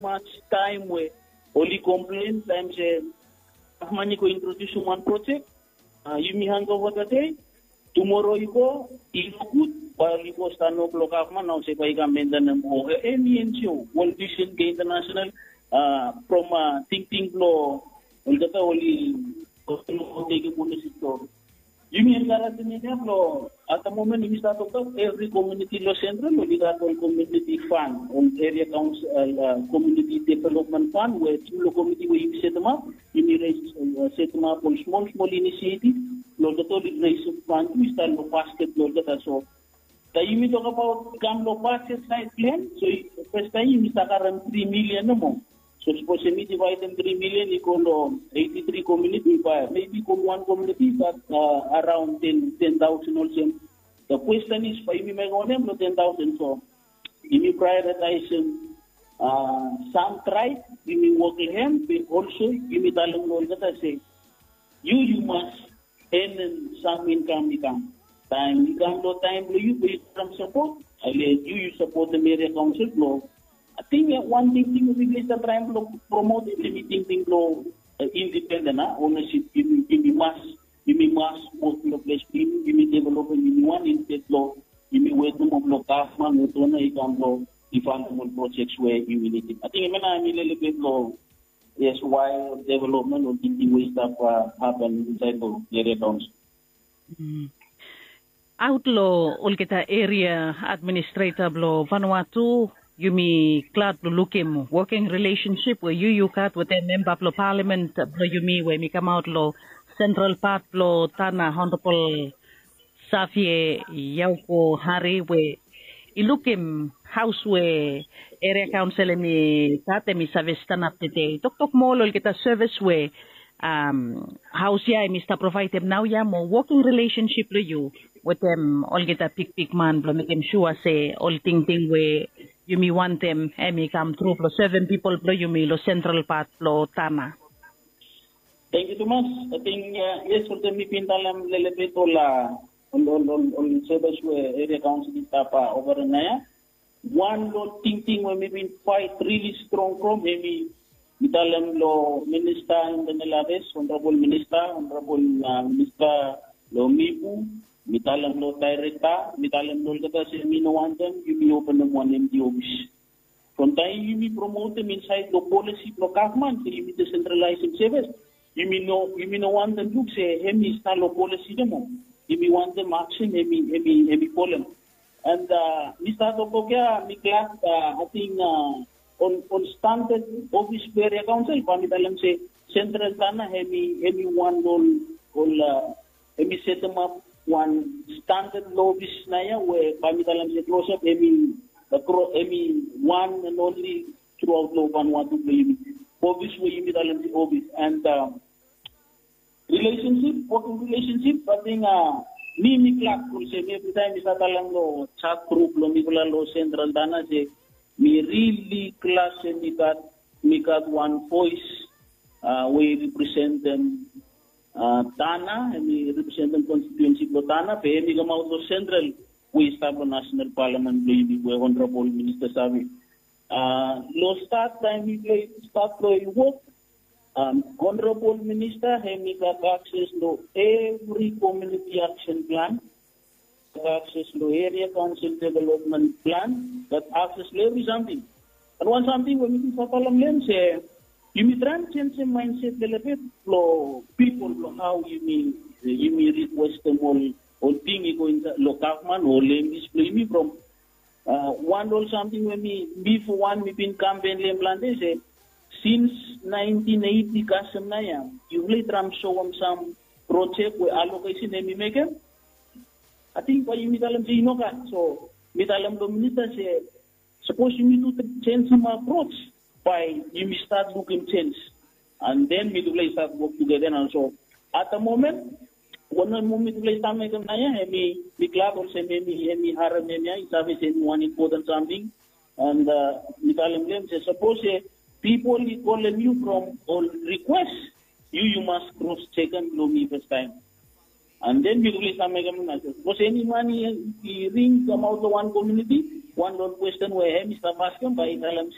much time where only complain time say money ko introduce one project. You me hand over the day. Tomorrow you go, if good, while you go stand up local man now say by government or any NGO, World Vision International from thinking law, and that only take a policy law. You mean that at the moment we start of every community law central, we got on community fund, on area council, community development fund, where two community where you set them up, you may set them up on small initiative. Lord, the total raise of fund, we start the basket, Lord, that so. The you talk about Gamlo budget side plan, so first time you start around 3 million no more. So suppose we divide them 3 million equal to 83 community, but maybe one community but around 10,000 also. The question is for you make on them 10,000 so you prioritize some tribe, you work with him, but also you tell them all that I say you must earn some income. Time you pay some support. I let you support the area council law. I think one thing we is trying to promote limiting law independent ownership. You must work in the place. You may develop one in state law. You may wait them of law government with one income law. Development projects where you will need it. I think I'm a little bit low. Yes, why development or thinking way stuff happen inside the area council. Outlaw ulkita area administrator blo Vanuatu yumi klad blo lukim working relationship where you cut with a member blo parliament blo yumi where mi come out lo central part blo tana honorable Safie Yauko Hari where ilukim house where area council mi tate mi service stand up today tok mo ulkita service where house ya Mr. provide them now ya mo working relationship lo you with them all get a pick man blo make them sure say all thing where you me want them me come through blo 7 people blo you me lo central part blo tana. Thank you too much. I think yes for them mi pintalam lelebet on service where area council staff over there. One lo thing where me been fight really strong from maybe Mitalam lo minister in the Nelaves, honorable minister lo Mipu, Mitalam lo director, Mitalam lo kata say me no want them, you be open them one MD office. From time you be promote them inside the policy lo government, you be decentralized service. You me no want them to say hemi style lo policy demo. You be want them action hemi problem. And Mr. Tokokia, me glad I think on standard office area council, pamitalam say central tana hemi one hemi set them up one standard law office naya where pamitalam say close up hemi one and only throughout law Vanuatu office where you pamitalam say office and working relationship. I think me clark say every time Mr. Talang lo chat group lo mikula lo central tana say. Me really class and me got one voice we represent them Tana and we represent them constituency for Tana pay me come out of central we establish national parliament where honorable minister Savi low start time we start work honorable minister me got access to every community action plan, access to area council development plan, that access to every something. And one something when you talk about them say, you may try and change the mindset a little bit for people how you may request them all thing you go in the local man or lame display me from one or something when me for one me been campaign lame plan they say since 1980 custom naya you really try show them some project where allocation and me make them. I think why you meet them say no so meet them the minister say suppose you need to change some approach by you start looking change and then we do start work together and so at the moment one moment we start making naya me club or say me haram me is obviously one important something and meet them say suppose people call you from all requests you must cross check and blow me first time. And then we release some mechanism. Was any money ring come out of one community? One don't question where Mr. Bascom by tell him say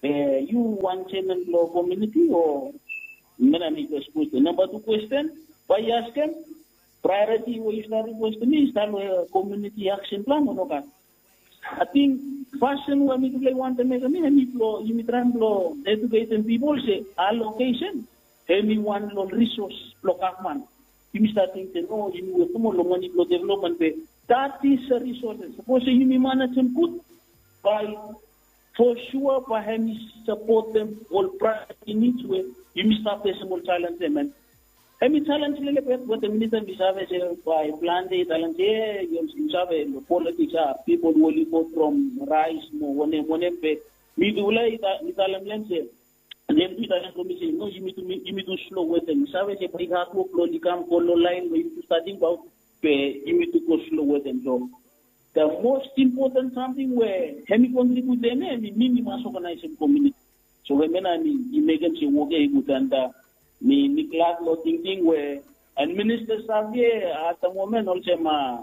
You one chairman law community or Menani question. Number 2 question, why ask them? Priority what you start question is start a community action plan or not? I think first and when we want to make a you try to educate people say allocation, any one resource block man. You start thinking, no, you will come along money for development. That is a resource. Suppose you manage and put by for sure by him support them all priority needs where you must have a small challenge them and challenge what the minister is by plan the talent you have politics people will go from rice one pay me do like Italian lense and then Italian commission no you need to slow with them savage a big hard work slowly come follow line where you starting about pay you need to go slow with them so the most important something where hemi contribute them minimum organization community so when you make them say okay good and me class lo thinking where and minister Xavier at the moment also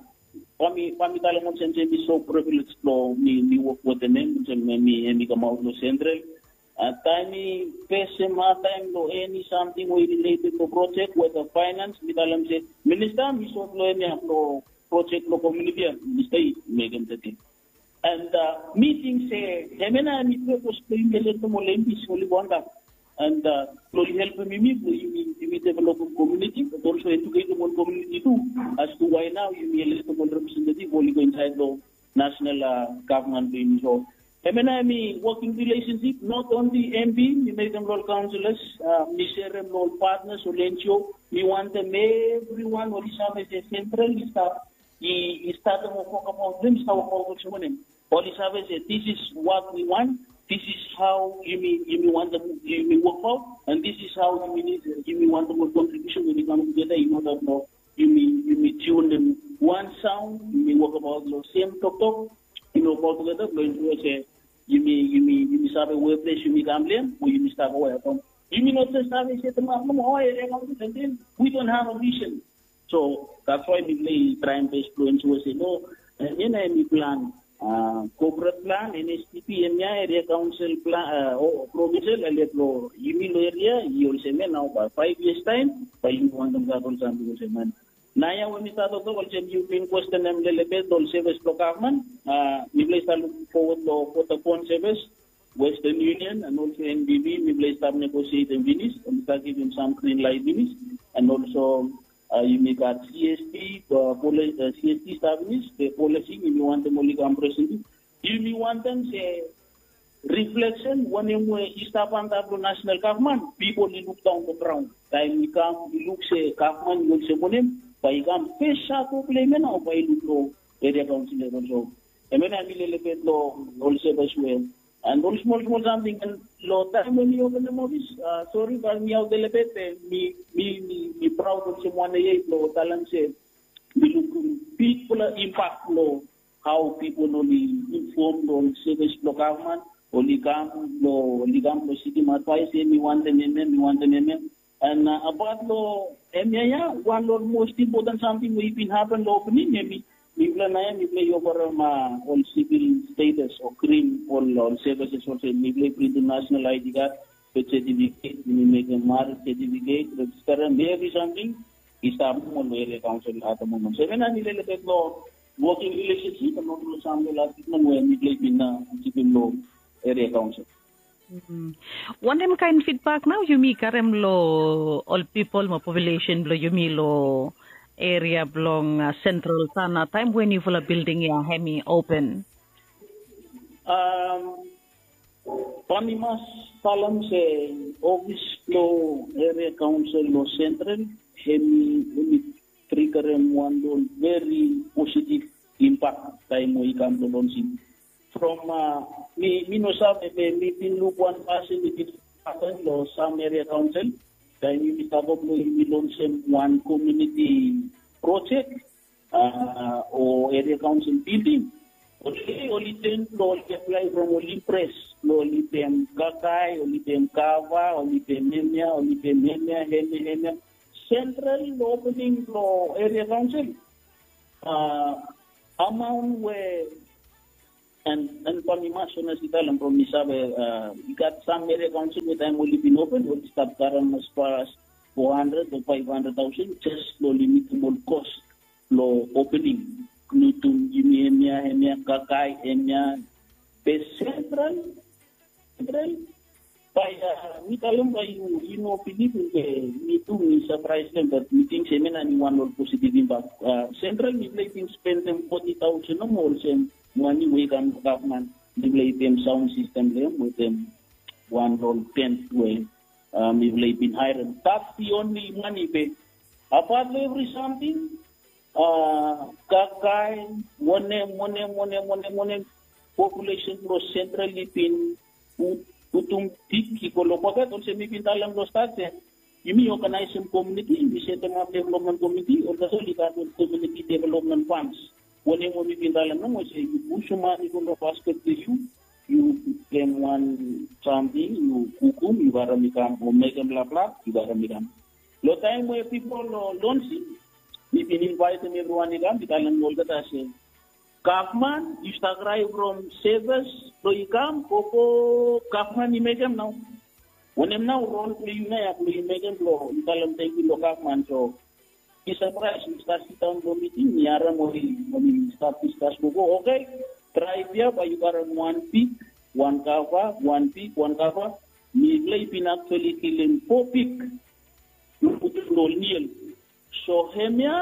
pami talamon sense be so privileged lo me work with the name me come out no central time time lo any something we related to project with the finance me talam say minister me so lo any lo project lo community stay make them the and meeting say hemena me propose to implement mo lempi solely wanda and slowly help me develop a community, but also educate the whole community too, as to why now you may elect a representative only go inside the national government. So, me working relationship, not only MB, we make them all councillors, we share them all partners, so we want them everyone, what is as a central staff, he started to talk about them, all this is what we want. This is how you want them you work out, and this is how you want them contribution when you come together in order for you tune them one sound, you work about the same talk, all together, going to say you have a workplace, you gambling, or you start away from. You may not just have a set and then we don't have a vision. So that's why we try and influence to say no, and any plan. Corporate plan, NSTP, area council plan, provincial, electro, area, you will say now by 5 years' time, by you want them to have something. Naya, when we start also, you've been question them, the lebel, service procurement, we place forward for the phone service, Western Union, and also NBB, we place start negotiating Venice, and start giving some green light Venice, and also you make at CST, CST establish the policy, you want them only compression. You want them say reflection when you establish the national government, people look down the ground. Time you come, you look say government, you will say monem, but you come face shot to play men or by look area council also. And when I will elevate law also as well. And those small something and low time when you open the movies, sorry, but me out the lebet, me proud of someone low talent say, we look people impact law, how people only informed on service block government, only come city advice, me want the name, and about law, one of most important something we've been happening opening, maybe. We play over on civil status or cream or services also. We play international ID card, certificate, we make a marriage certificate, register, and maybe something. Is the area council at the moment. So when I need a little bit more working relationship, and not something like when we play in civil law area council. One time kind feedback now, you mean karem lo all people, my population, you mean lo. Area belong central sana time when you full building your hemi open. Panimas talam se office lo area council lo central hemi triggerem one very positive impact time we come to launching. From me no sabe me pin look one person it happen lo some area council. Then we probably launch one community project or area council building. Only 10 apply from only press, only them Kakai, only them Kava, only them Nemia, only them Nemia, central opening for area council. Amount where And Pamimaso na sita lang from Misabe, we got some area council with time only been open, will start current as far as 400 or 500,000, just low limitable cost, low opening. Nutum, Emia, Kakai, Emia, Base Central, by Mitalum, you know, Philip, me too, me surprised them, but we think Semen and one or positive impact. Central, we play things spend them 40,000 or more, money we can government, we play them sound system them with them 1 or 10 way, we play been higher. That's the only money pay. Apart every something, Kakai, money, population was centrally been utung tiki kalau pakai kalau semi pintalang dos tadi, ini organize community, ini set up development committee, or the community development funds. When you want pintalang, no, say you push money from the basket to you claim one something, you hukum, you gotta become or make them blah blah, you gotta become. Lo time where people don't see, we been inviting everyone again, pintalang all that I say. Kaufman, you start from savers, so you come, Kaufman, you make them now. When I'm now role play, you make them blow, you tell them take you Kaufman, so he's surprised, you start sit down for meeting, Yara Mori, when you start discuss, go, okay, try here, but you got one peak, one cover, one peak, one cover. Me play been actually killing 4 peak, you put it all near. So,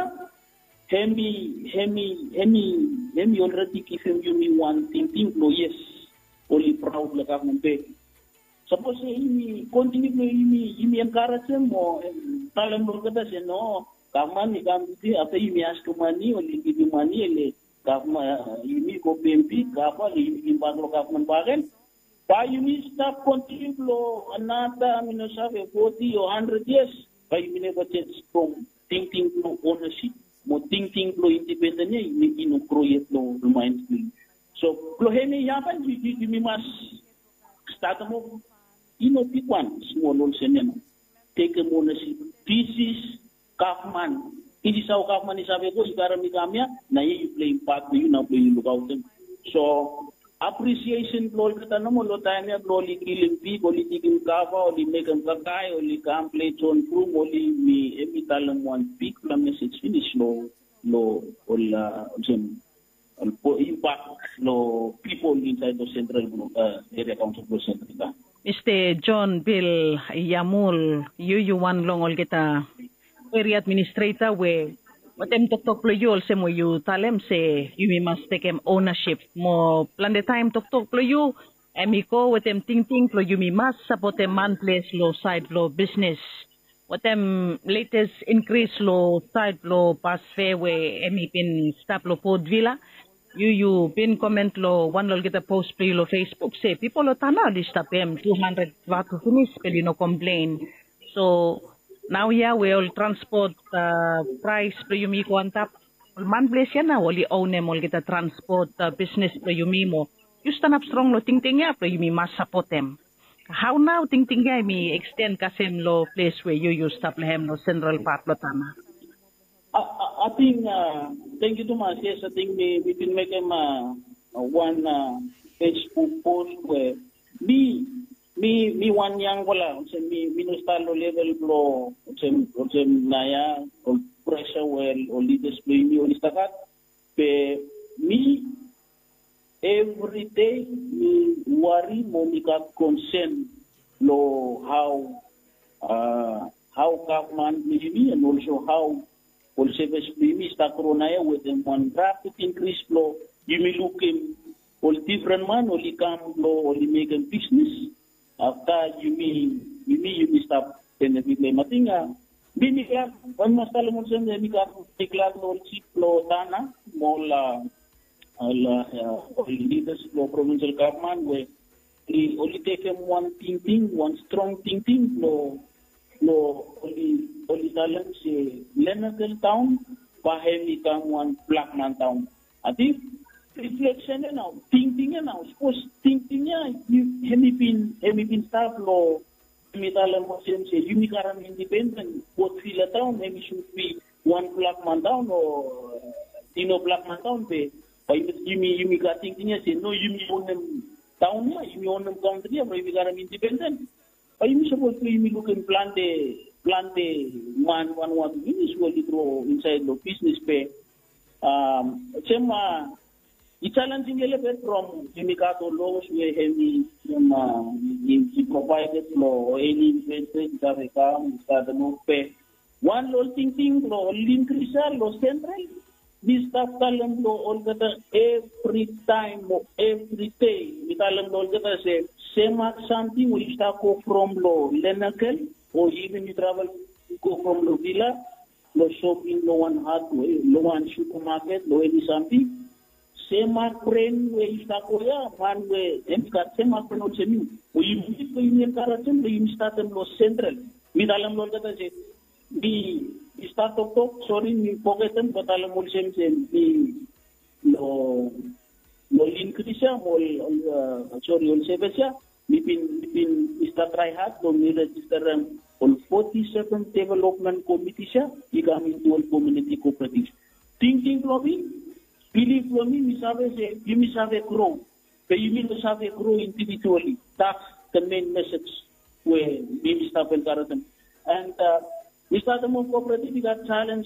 Hemi already give you one thing, no yes, only proud like government pay. Suppose he continue to encourage them or tell them look at us and no, government you can do after you ask money or give you money, government you go PMP, government you government bargain. Why you need stop continue to another 40 or 100 years, but you never change from thinking to ownership. Mo thinking lo independentnya ini no proyek lo lumayan sekali. So lo hemi yapan you must start mo pick one small lo senema take a ownership. This is Kaufman. Hindi sa Kaufman isabi ko ikarami kami na you play part you now play look out them. So appreciation lo kita no mo lo time ya lo killing people litigin kava o li make them kakay o li play John Crew o li mi talang one big message finish lo impact lo people inside the central area council lo central. Mr. John Bill Yamul, you one long ol kita area administrator we watem tok lo yul se mo you talem se you must take ownership mo plan the time tok lo you emiko watem ting lo you must support a man place lo side lo business watem latest increase lo side lo pass fairway emi pin stop lo pod villa you pin comment lo one lo kita post play lo Facebook say people lo tana di stop 200 watt finish pwede no complain so now we will transport price pro yumi ko antap man place yan na wali own mo kita transport business pro yumi mo you stand up strong lo ting ya pro yumi mas support them how now ting ya mi extend kasem lo place where you stop lehem no central part lo tama. I think thank you too much. Yes, I think we can make him one Facebook post where me one young wala me no style level blow naya or pressure well or leaders play me or istakat pe me every day me worry monica concern lo how government me and also how all service me sta corona with them one rapid increase flow you me look him all different man only come blow only make a business. After you stop in the big matinga. Bini ka, one must tell them some they got declare no cheap low dana, more leaders low provincial government where they only take them one one strong thing, only talent say Lenagal town, Bahemi come one black man town. I think reflection now, thinking now, suppose thinking you hemi bin staff law, mitalam mo say you karam independent, what feel a town, maybe should be one black man down or black man down pay. Yumi kating niya say no yumi own them town niya, yumi own them country niya, pero yumi karam independent. Yumi supposed to yumi look and plan the one what yumi will throw inside the business pay. Chema the challenging element from yumi kato laws where heavy he provided law or any investment that they come start the no pay. One law thinking law increase law central. This stuff talam lo all gata every time or every day. We talam lo all gata say same something we start go from lo Lenakel or even you travel go from lo villa, lo shopping lo one hardware, lo one supermarket, lo any something. Same friend where you start go ya man where emkat same friend also new. Or you meet ko yung karatem lo you start them lo central. We talam lo all gata say the start of talk, sorry, we forget them, but alam mo siyem the lo increase sorry, on sebesya, bipin start try hard, lo ni register on 47 development committee siya, igamit to all community cooperatives. Thinking Robbie, believe me, we sabe grow, but you mean to sabe grow individually. That's the main message where we start and karatem. And we started more cooperative. We got challenge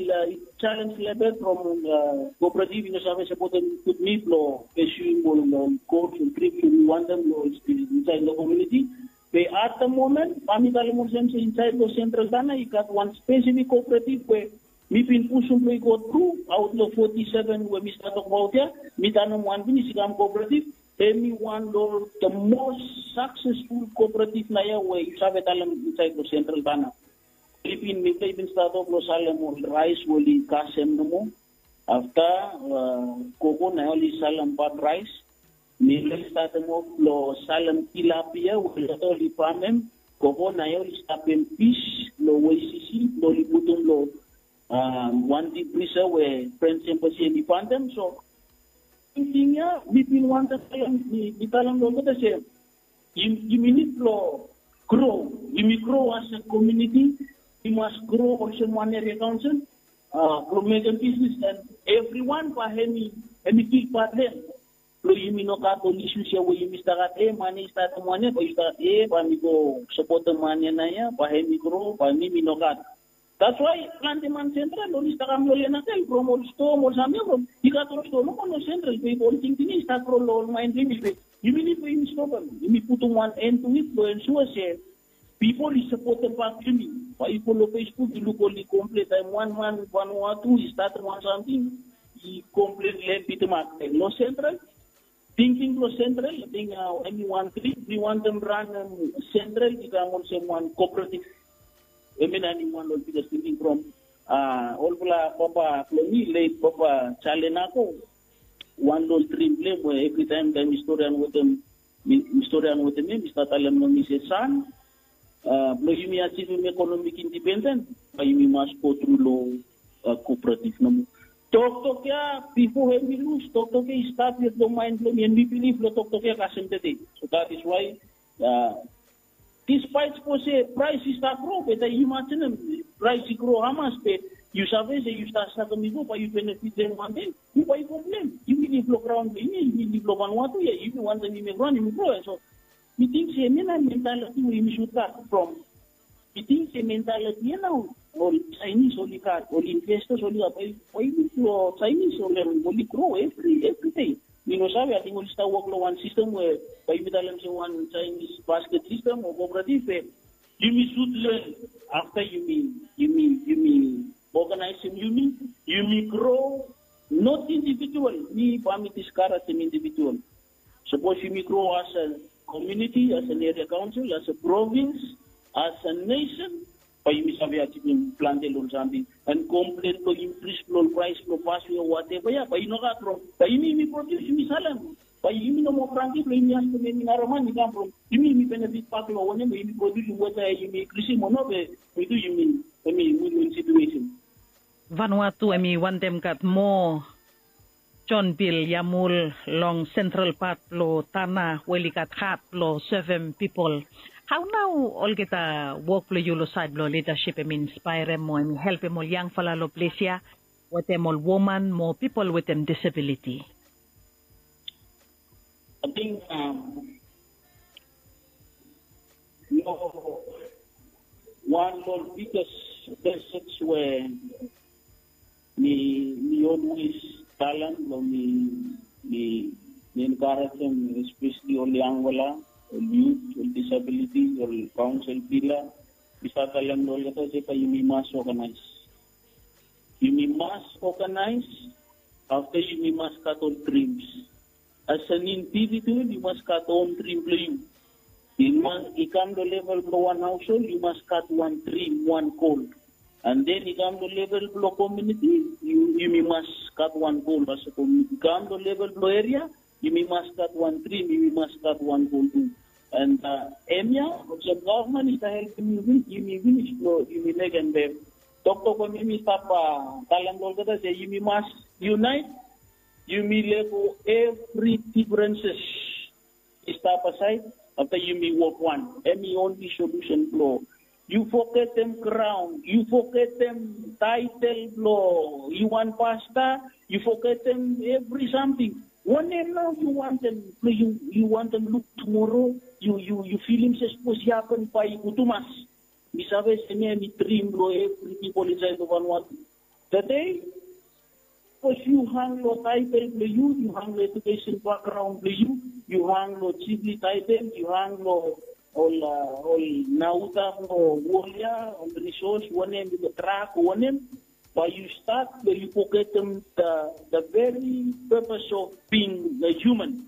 level from cooperative. You know, supported with me flow issue coach and curriculum. We want them to inside the community. But at the moment, inside the central Ghana, you got one specific cooperative where we've been pushing to go through out of 47 where we start about here. We done one Vinicius cooperative. Anyone the most successful cooperative now where you have it inside the central Ghana. Philippine even start off lo salam rice wali kasem namo after coco na oli salam pat rice nila start off lo salam tilapia wali oli pamem coco na oli stapem fish lo YCC lo liputum lo one deep prisa where friends embassy di pandem so intinya between one salam di talang lo kata say you need lo grow you grow as a community. We must grow also one area council, promote business and everyone for any big part there. So you mean no cat on issues here where you start money start money, but you start but me go support the money na ya, for any grow, for me no cat. That's why Planteman Central, only start am lolena tel from all store or something from. You got to store no central people thinking is start from all mind limit. You mean if we stop them, you put one end to it to ensure say. People is supported by me. But if you look Facebook, you look only complete. I'm one, two, he started one something. He completely left it market. No central. Thinking no central. I think anyone three. We want them run central. You can also one cooperative. I mean anyone will be just thinking from all Papa Floni, late Papa Chalenako. One those dream play where every time the historian with them, we start telling them, he says, son. You achieve economic independence, but you must go through law cooperative. Talk ya, people have me lose. Talk ya, start with the mind blowing, and we believe lo talk ya kasem today. So that is why, despite say price is start grow, but you must price grow how much? You survey say you start me go, but you benefit them one day. You buy problem. You believe lo ground, you believe lo one what you want them you run, you grow. So. We think the mentality we should start from. We think the mentality now, all Chinese only car, all investors only why you Chinese only grow every day. You know, I think we'll start working on one system where by one Chinese basket system or cooperative. You should learn after you organize you grow not individual. Me permit this car as an individual. Suppose you grow as a community, as an area council, as a province, as a nation, by you planted on something and complain to increase flow price, flow pass or whatever. Yeah, but you know that from by you produce you salam. By you know more frankly, you have to make Araman come from you mean benefit part of one you produce whether you make Christian or not, we do you mean win-win situation. Vanuatu, want them got more. John Bill Yamul long central part lo Tana Welikat hat lo 7 people. How now all get a work lo yulo side lo leadership inspire mo help mo young fala lo plesia with them all woman more people with them disability. I think one of the biggest blessings where me always talent me encourage them, especially on the Angola, or youth, or disability, or council pillar. Bisa talent all kata saya you must organize. You must organize. After you must cut all dreams. As an individual, you must cut all dreams for you. You come to level for one household, you must cut one dream, one goal. And then you come to level for community, you must cut one goal as a community. You come to level for area, you must cut one dream, you must cut one goal too. And EMEA, the government is helping you make and bear. Dr. Komimi Papa Kalangolgata say you must unite, you level every differences step aside. After you may work one, any only solution flow. You forget them crown, you forget them title flow. You want pasta, you forget them every something. One day now you want them, you want them look tomorrow. You feel him supposed to happen by Kutumas. Misabe semi dream flow every people inside of one. Today, because you hang your title for you hang your education background for you hang your chiefly title, you hang your all nauta no warrior on the resource, one name the track, one name. But you start where you forget them the very purpose of being a human.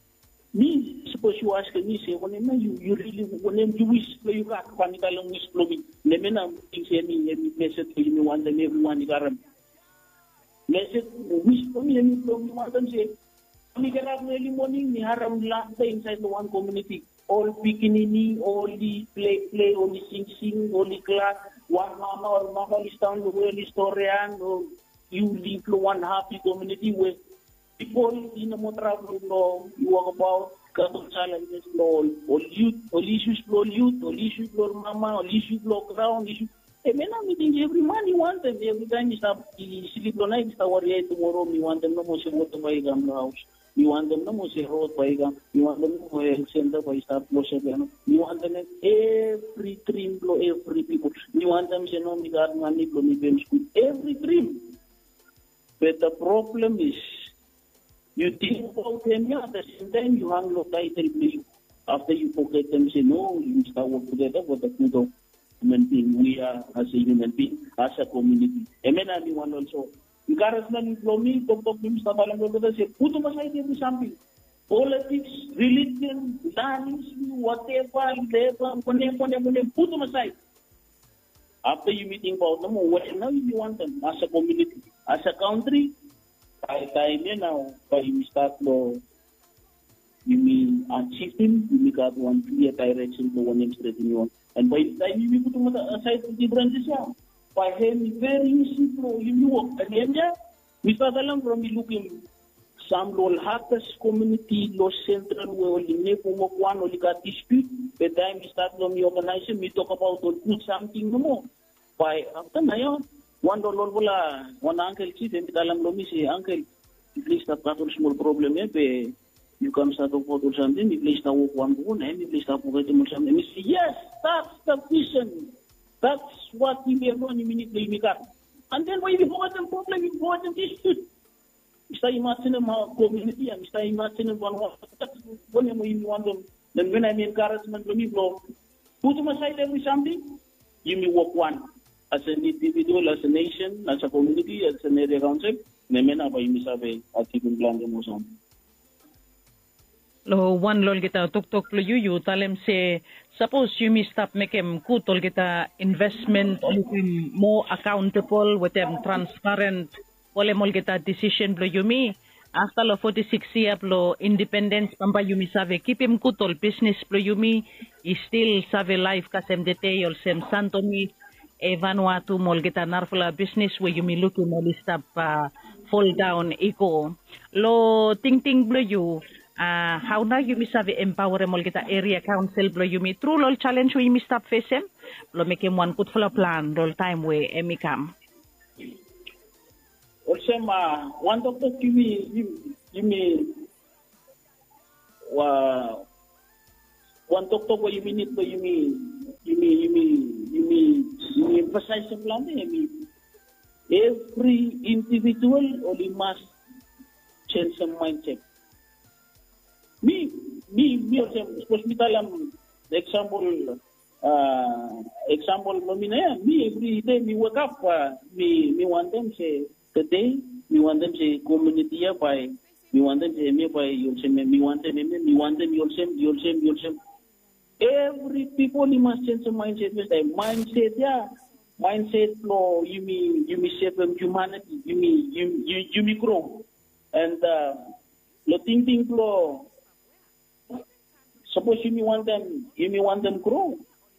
Me, suppose you ask me, say, when you really, when you wish for you got Panitalang wish for me, Lemena, any message you want them everyone got them. Message wish for me, and you want them say, we get up early morning, we have laughter inside the one community. All bikini, all the play, all the sing, all the class, one mama or mama is down the world historian, or you live in one happy community where people in the travel law, you walk about, couple challenges law, all youth, all issues law youth, all issues law mama, all issues law ground, issues. I mean, I'm meeting every man you want them. Every time you stop, you sleep on night, tomorrow, you want them no more to go to my house. You want them no more to road by you want them no more center by start again. You want them every dream blow every people. You want them to know me got money from me school. Every dream. But the problem is you think about them, at the same time you hang no title play. After you forget them, say no, you start work together for the good of human being. We are as a human being, as a community. Amen, anyone also. Encouragement from me, Dr. Mr. Balangolgata say, put them aside every something. Politics, religion, dance, whatever, put them aside. After you meeting about them, what now you want them as a community, as a country, by time now, by you start law, you mean achieving, you got one clear direction for one straight in you. And by the time you put them aside the differences, by him very simple you work and then Mr. Dalam from looking some law hackers community law central where you never work one or you got dispute. By the time we start from the organization, we talk about or put something no more. By after my one dollar one uncle chief and Dalam Lomi say, uncle, at least I've got a small problem you come start to photo something, at least I walk one bone and at least I forget something. We say, yes, that's the vision. That's what we are going to make up. And then when you forget them problem, you forget them dispute. Mr. Imagine our community and Mr. Imagine one when you want them. Then when I mean encouragement, when you go, put them aside every something, you may work one. As an individual, as a nation, as a community, as an area council, and then I may have a keeping plan them also. Lo one lol kita tuk lo you talem se suppose you mi stop make em kutol kita investment more accountable with them transparent wala mol kita decision lo you mi hasta lo 46 year lo independence pamba you mi save keep em kutol business lo you mi still save life kasem dete yol sem santo mi Vanuatu mol kita narfula business where you mi looking mol stop fall down iko lo ting lo you how now you miss have empower mol kita area council blo you mi true lol challenge we mi stop face em lo make him one put full plan lol time we emi kam also ma one doctor you me one talk what you mean it, but you emphasize the plan. Every individual only must change some mindset. Me, hospital example, me every day me wake up, me want them say today, me want them say community by, me want them say me by me want them you'll every people you must change the mindset, mindset flow, you me shape humanity, you me grow. And the thinking flow, suppose you me want them grow.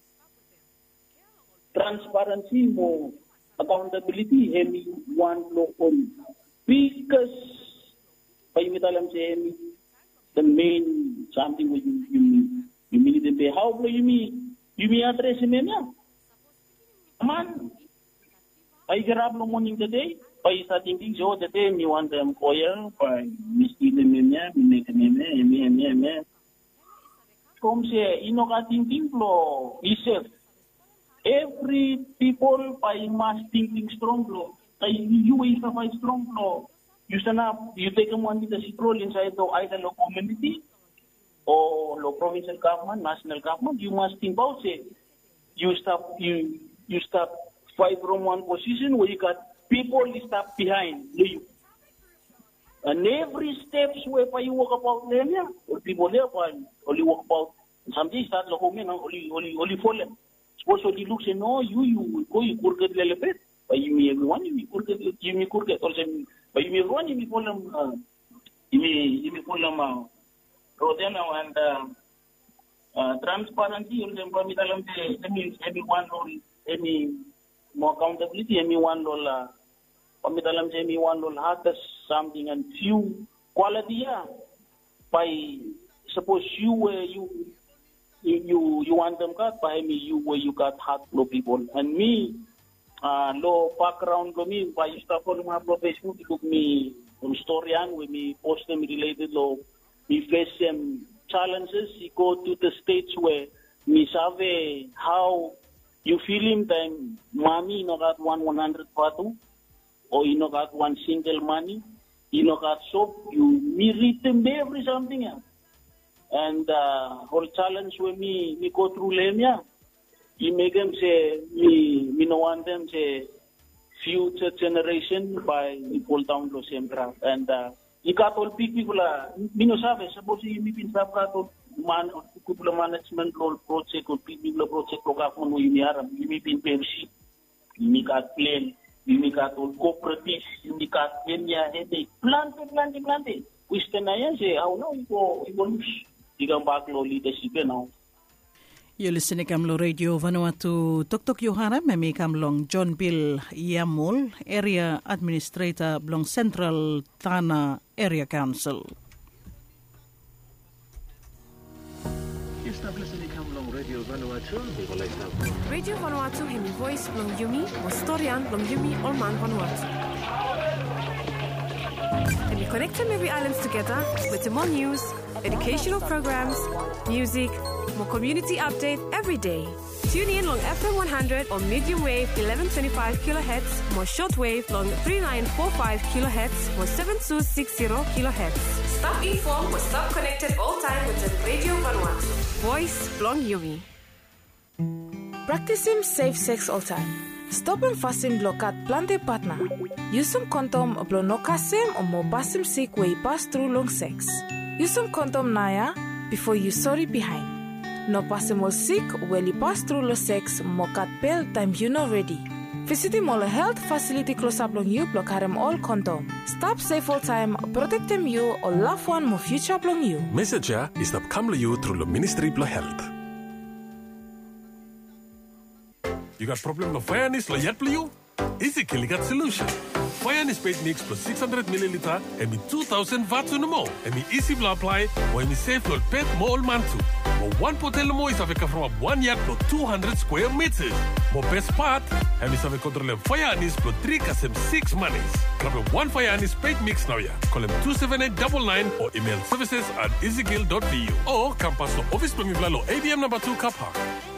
Transparency, more accountability, hemi one law on. Because by the main something which you need to pay. How you me address him now? Man, I grab no morning today. By starting things, so the day me want them employer by mislead them, make them, come say, you know, I think flow, he said. Every people by mass thinking strong law. You is a strong law. You stand up, you take them one with the role inside the either local community or local provincial government, national government. You must think about it. You stop fight from one position where you got people stop behind you. And every steps where you walk about them, or people there only walk about. Something start the home, only fall them. Suppose you look say no, you could get a little bit, but you may everyone, you could get also, but you may run, you may call them, Rodena and transparency, you can permit them to everyone any more accountability, $1, permit them $1 hard something and few quality, by suppose you want them cut by me, you got hard low people. And me, low background for me, by stuff on my profession, it took me from historian, with me post them related law, me face some challenges, you go to the states where me save how you feel him time, mommy, no got 100 patu, or you no got one single money, you no got soap, you me read them every something else. And whole challenge when me go through Lemia, you make them say me no want them say future generation by pull down the same craft. And you got all people me no sabe suppose you me pin sab got man couple management role project or people project program you me pin PMC you me got plan you me got all cooperatives you me got Kenya they plant we stand there say how no you go You're listening to Radio Vanuatu Tok Yohara, Memi Kamlong John Bill Yamul, Area Administrator Blong Central Tana Area Council. You stop listening to Radio Vanuatu. Radio Vanuatu hemi voice Blong Yumi, Wastorian Blong Yumi, Olman Vanuatu. And we connect every islands together with more news, educational programs, music, more community update every day. Tune in long FM 100 or medium wave 1125 kHz, more shortwave long 3945 kHz, more 7260 kHz. Stop informed or stop connected all time with the Radio Vanuatu. Voice Blong Yumi. Practicing safe sex all time. Stop and fasten blokat plante partner. Use some condom blonokasim or mo basim sick way pass through long sex. Use some condom naya before you sorry behind. No pasim sick when you pass through lo sex mokat pel time you not ready. Visit Mola Health Facility close up long you block harem all condom. Stop safe all time, protect them you or love one more future blong you. Message is stop come you through the Ministry of Health. You got problem no fairness la yet you? EasyKill got solution. Fire and spade mix plus 600 milliliter and me 2000 watts on the more. And me easy blow apply when me safe load pet more mantu. More one potel more is aveka from 1 yard plus 200 square meters. More best part, and is aveka control fire and is plus 3 kasem 6 monies. Grab a 1 fire and spade mix now ya. Call him 27899 or email services@easykill.vu or campus to office Plumivlalo ABM number 2 car park.